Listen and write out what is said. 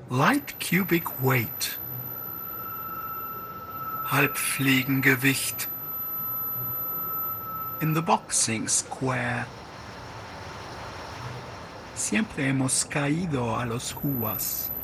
Light cubic weight. Halbfliegengewicht. In the boxing square. Siempre hemos caído a los juas.